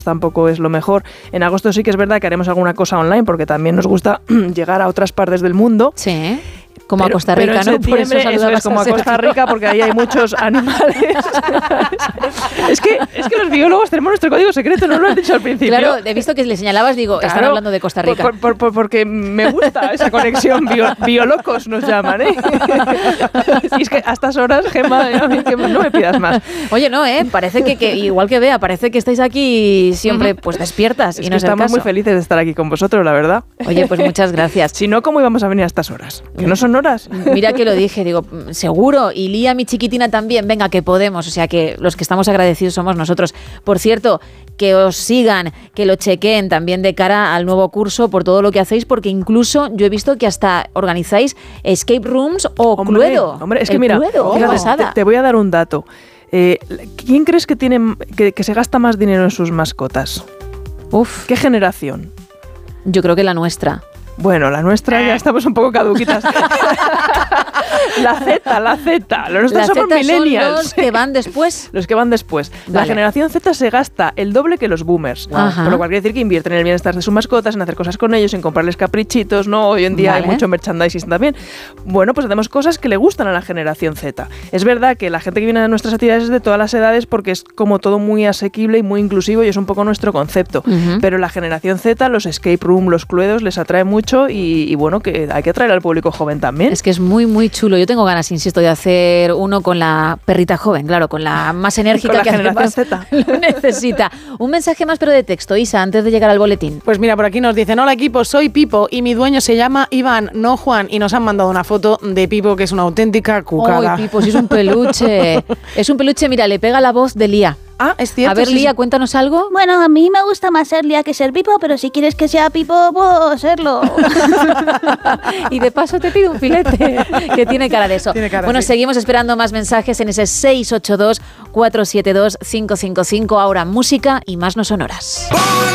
tampoco es lo mejor. En agosto sí que es verdad que haremos alguna cosa online porque también nos gusta llegar a otras partes del mundo. Sí. Como a Costa Rica, pero ¿no? Por eso es como a Costa Rica, porque ahí hay muchos animales. es que los biólogos tenemos nuestro código secreto, no lo has dicho al principio. Claro, he visto que le señalabas, digo, claro, están hablando de Costa Rica. Porque me gusta esa conexión, biolocos nos llaman, ¿eh? Y es que a estas horas, Gemma, que no me pidas más. Oye, no, parece que igual que Bea, parece que estáis aquí siempre pues despiertas. Es y que no es estamos el caso. muy felices de estar aquí con vosotros, la verdad. Oye, pues muchas gracias. Si no, ¿cómo íbamos a venir a estas horas? Que no son horas. Mira que lo dije, digo, seguro, y Lía, mi chiquitina también, venga, que podemos, o sea que los que estamos agradecidos somos nosotros. Por cierto, que os sigan, que lo chequeen también de cara al nuevo curso por todo lo que hacéis, porque incluso yo he visto que hasta organizáis escape rooms o Cluedo. Hombre, es que mira, fíjate, te voy a dar un dato. ¿Quién crees que tiene que se gasta más dinero en sus mascotas? Uf. ¿Qué generación? Yo creo que la nuestra. Bueno, la nuestra ya estamos un poco caduquitas. La Z. Los nuestros somos millennials. Son los que van después. Los que van después. Vale. La generación Z se gasta el doble que los boomers. Ajá. Por lo cual quiere decir que invierten en el bienestar de sus mascotas, en hacer cosas con ellos, en comprarles caprichitos, ¿no? Hoy en día hay mucho merchandising también. Bueno, pues hacemos cosas que le gustan a la generación Z. Es verdad que la gente que viene a nuestras actividades es de todas las edades porque es como todo muy asequible y muy inclusivo y es un poco nuestro concepto. Pero la generación Z, los escape room, los cluedos, les atrae mucho y bueno, que hay que atraer al público joven también. Es que es muy, muy chulo. Yo tengo ganas, insisto, de hacer uno con la perrita joven, claro, con la más enérgica con la que generación Z lo necesita. Un mensaje más, pero de texto, Isa, antes de llegar al boletín. Pues mira, por aquí nos dicen: hola equipo, soy Pipo y mi dueño se llama Iván, no Juan, y nos han mandado una foto de Pipo que es una auténtica cucada. ¡Ay, Pipo, si es un peluche! Es un peluche, mira, le pega la voz de Lía. Ah, es cierto. A ver, sí, Lía, cuéntanos algo. Bueno, a mí me gusta más ser Lía que ser Pipo, pero si quieres que sea Pipo, puedo serlo. Y de paso te pido un filete, que tiene cara de eso. Bueno, seguimos esperando más mensajes en ese 682-472-555. Ahora música y más no sonoras.